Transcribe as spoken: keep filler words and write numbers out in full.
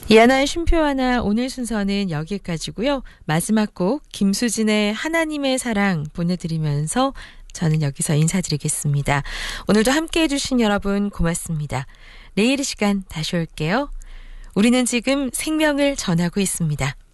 이하나의 쉼표 하나 오늘 순서는 여기까지고요. 마지막 곡 김수진의 하나님의 사랑 보내드리면서 저는 여기서 인사드리겠습니다. 오늘도 함께해 주신 여러분 고맙습니다. 내일 이 시간 다시 올게요. 우리는 지금 생명을 전하고 있습니다.